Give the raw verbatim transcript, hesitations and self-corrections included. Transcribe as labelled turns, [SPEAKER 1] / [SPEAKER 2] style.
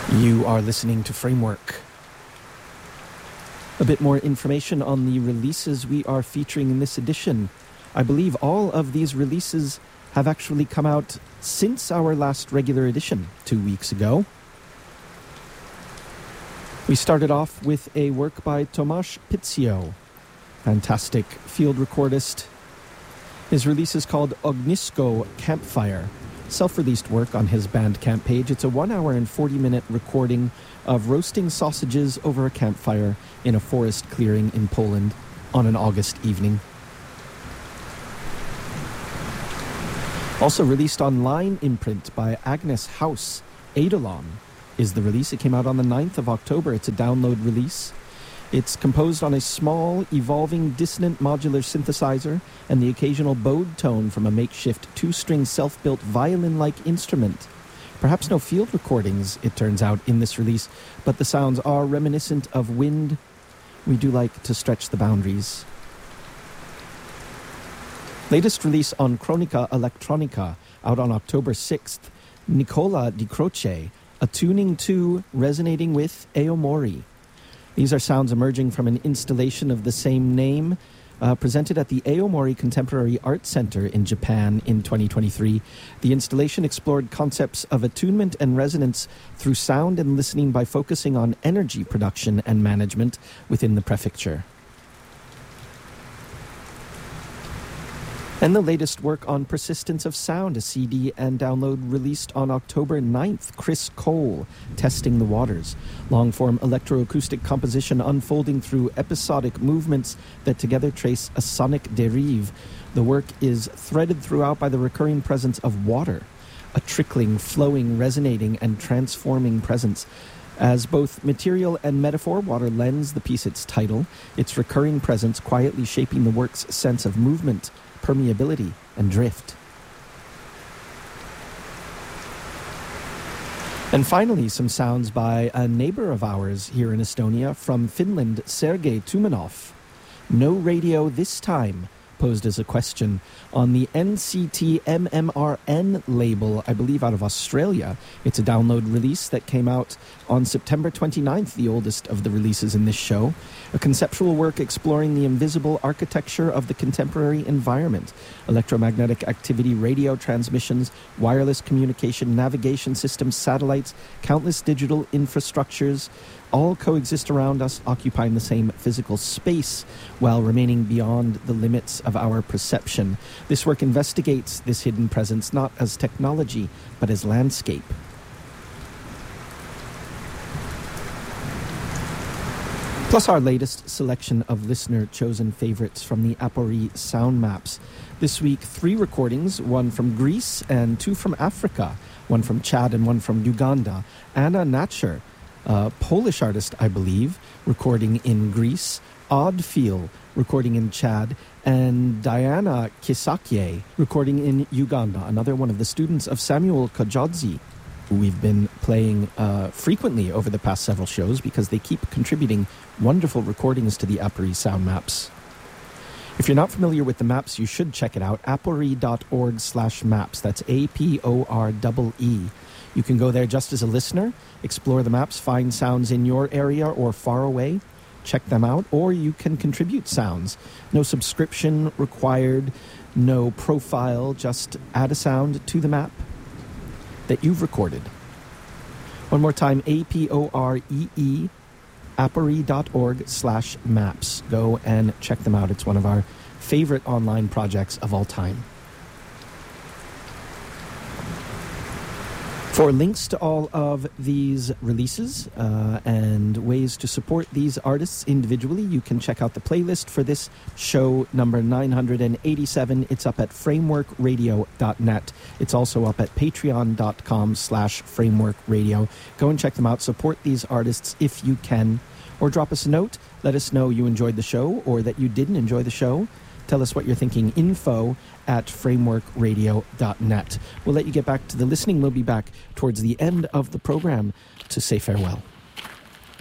[SPEAKER 1] You are listening to Framework. A bit more information on the releases we are featuring in this edition. I believe all of these releases have actually come out since our last regular edition, two weeks ago. We started off with a work by Tomasz Pizio, fantastic field recordist. His release is called Ognisko Campfire, self-released work on his Bandcamp page. It's a one hour and forty minute recording of roasting sausages over a campfire in a forest clearing in Poland on an August evening. Also released on Line Imprint by Agnes House, Eidolon is the release. It came out on the ninth of October. It's a download release. It's composed on a small, evolving, dissonant modular synthesizer and the occasional bowed tone from a makeshift two-string self-built violin-like instrument. Perhaps no field recordings, it turns out, in this release, but the sounds are reminiscent of wind. We do like to stretch the boundaries. Latest release on Chronica Electronica, out on October sixth, Nicola Di Croce, attuning to, resonating with Aomori. These are sounds emerging from an installation of the same name, uh, presented at the Aomori Contemporary Art Center in Japan in twenty twenty-three. The installation explored concepts of attunement and resonance through sound and listening by focusing on energy production and management within the prefecture. And the latest work on Persistence of Sound, a C D and download released on October ninth, Chris Cole, Testing the Waters. Long-form electroacoustic composition unfolding through episodic movements that together trace a sonic derive. The work is threaded throughout by the recurring presence of water, a trickling, flowing, resonating, and transforming presence. As both material and metaphor, water lends the piece its title, its recurring presence quietly shaping the work's sense of movement, permeability, and drift. And finally, some sounds by a neighbor of ours here in Estonia, from Finland, Sergei Tumanov. No radio this time, posed as a question on the N C T M M R N label, I believe out of Australia. It's a download release that came out on September twenty-ninth, the oldest of the releases in this show. A conceptual work exploring the invisible architecture of the contemporary environment. Electromagnetic activity, radio transmissions, wireless communication, navigation systems, satellites, countless digital infrastructures, all coexist around us, occupying the same physical space while remaining beyond the limits of our perception. This work investigates this hidden presence not as technology, but as landscape. Plus our latest selection of listener-chosen favorites from the Apori sound maps. This week, three recordings, one from Greece and two from Africa, one from Chad and one from Uganda. Anna Natcher, a Polish artist, I believe, recording in Greece. Odd Feel, recording in Chad. And Diana Kisakye, recording in Uganda, another one of the students of Samuel Kajadzi, who we've been playing uh, frequently over the past several shows because they keep contributing wonderful recordings to the Apori sound maps. If you're not familiar with the maps, you should check it out, apori.org slash maps. That's A P O R E E. You can go there just as a listener, explore the maps, find sounds in your area or far away, check them out, or you can contribute sounds. No subscription required, no profile, just add a sound to the map that you've recorded. One more time, A P O R E E, apori.org slash maps. Go and check them out. It's one of our favorite online projects of all time. For links to all of these releases uh, and ways to support these artists individually, you can check out the playlist for this show number nine hundred eighty-seven. It's up at framework radio dot net. It's also up at patreon.com slash frameworkradio. Go and check them out. Support these artists if you can. Or drop us a note. Let us know you enjoyed the show or that you didn't enjoy the show. Tell us what you're thinking. Info at framework radio dot net. We'll let you get back to the listening. We'll be back towards the end of the program to say farewell.